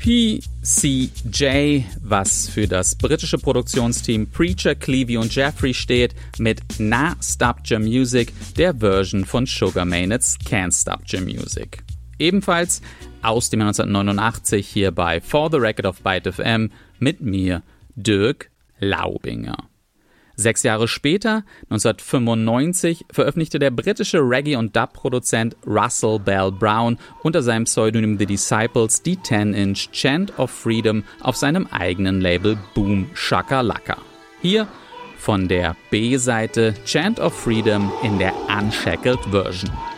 PCJ, was für das britische Produktionsteam Preacher, Clevie und Jeffrey steht, mit Na Stop Your Music, der Version von Sugar Maynard's Can't Stop Your Music. Ebenfalls aus dem Jahr 1989 hier bei For the Record of Byte FM mit mir, Dirk Laubinger. 6 Jahre später, 1995, veröffentlichte der britische Reggae- und Dub-Produzent Russell Bell Brown unter seinem Pseudonym The Disciples die 10-Inch Chant of Freedom auf seinem eigenen Label Boom Shakalaka. Hier von der B-Seite Chant of Freedom in der Unshackled Version.